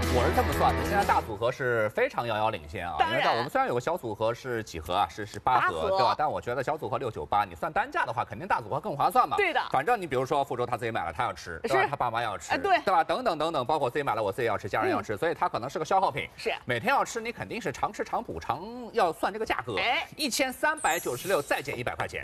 我是这么算的，现在大组合是非常遥遥领先啊。因为我们虽然有个小组合是几盒啊，是8盒，对吧？但我觉得小组合698，你算单价的话，肯定大组合更划算嘛。 对的。 反正你比如说福州他自己买了，他要吃，对吧？他爸妈要吃，对吧？等等等等，包括自己买了，我自己要吃，家人要吃，所以它可能是个消耗品。 是。每天要吃，你肯定是常吃常补，要算这个价格。1396再减100块钱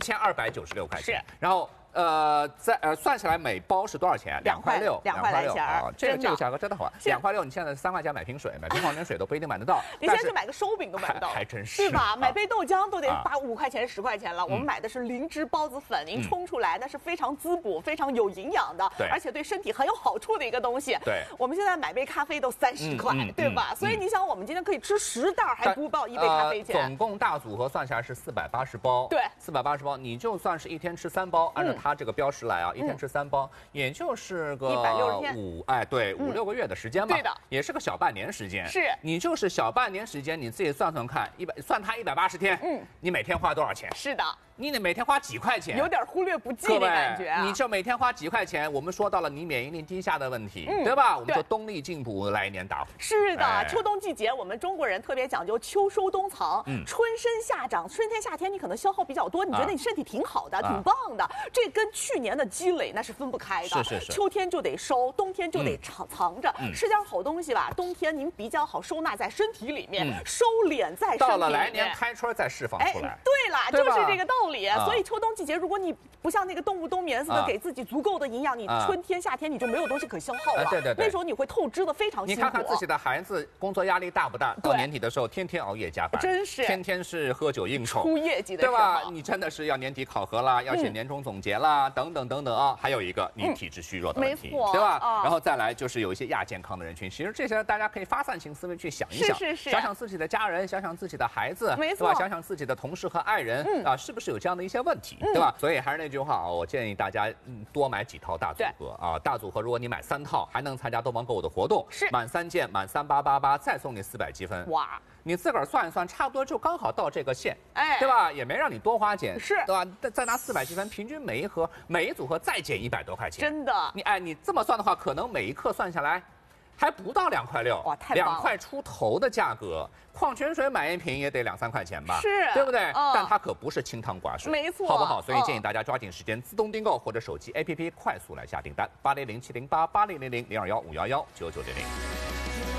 ，1296块钱。然后。算起来每包是多少钱？2块6，2块来钱啊！这个价格真的好，2块6，你现在3块钱买瓶水，买瓶矿泉水都不一定买得到。 你现在去买个烧饼都买不到， 还真是， 对吧？买杯豆浆都得5块钱10块钱了。我们买的是灵芝孢子粉，您冲出来那是非常滋补、非常有营养的，而且对身体很有好处的一个东西。 对， 我们现在买杯咖啡都30块，对吧？所以你想，我们今天可以吃10袋，还不到1杯咖啡钱。 总共大组合算下来是480包， 对 ，480包，你就算是一天吃3包，按照它这个标识来。一天吃3包，也就是个 160天 5、6个月的时间吧。 对的， 也是个小半年时间。 是， 你就是小半年时间，你自己算算看，算它180天，你每天花多少钱？ 是的。 你得每天花几块钱， 有点忽略不计的感觉啊！ 你就每天花几块钱，我们说到了你免疫力低下的问题，对吧？我们说冬力进补，来年打虎。 是的，秋冬季节我们中国人特别讲究秋收冬藏，春生夏长。春天夏天你可能消耗比较多，你觉得你身体挺好的，挺棒的，这跟去年的积累那是分不开的。 是。 秋天就得收，冬天就得藏着，吃点好东西吧。冬天您比较好收纳在身体里面，收敛在身体里面。 到了来年开春再释放出来。 对啦，就是这个道理。所以秋冬季节，如果你不像那个动物冬眠似的给自己足够的营养，你春天夏天你就没有东西可消耗了。 对， 那时候你会透支的非常辛苦。 你看看自己的孩子工作压力大不大？到年底的时候，天天熬夜加班， 真是天天是喝酒应酬， 出业绩的时候， 对吧？你真的是要年底考核啦，要写年终总结啦，等等啊。还有一个，你体质虚弱的问题，对吧？然后再来就是有一些亚健康的人群，其实这些大家可以发散性思维去想一想，想想自己的家人，想想自己的孩子，对吧？想想自己的同事和爱人啊，是不是有这样的一些问题？对吧？所以还是那句话啊，我建议大家多买几套大组合啊。大组合如果你买3套，还能参加东方购物的活动，是满3件满3888，再送你400积分。哇！你自个儿算一算，差不多就刚好到这个线，对吧？也没让你多花钱， 是， 对吧？再拿400积分，平均每一组合再减100多块钱， 真的。 你这么算的话，可能每一克算下来。还不到2块6， 哇，太棒了 ！2块出头的价格，矿泉水买一瓶也得2、3块钱吧？ 是， 对不对？但它可不是清汤寡水， 没错， 好不好？所以建议大家抓紧时间自动订购或者手机 APP 快速来下订单，80070880000215119900。